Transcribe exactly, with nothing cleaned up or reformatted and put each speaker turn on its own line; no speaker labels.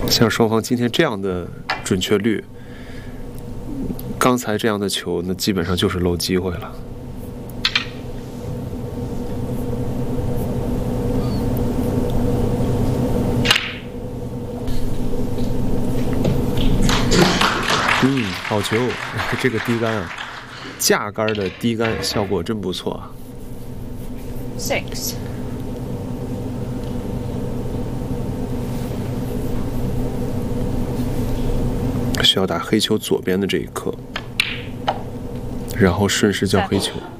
像双方今天这样的准确率，刚才这样的球，那基本上就是漏机会了。嗯，好球！这个低杆啊，架杆的低杆效果真不错啊。
Six.
需要打黑球左边的这一颗，然后顺势叫黑球。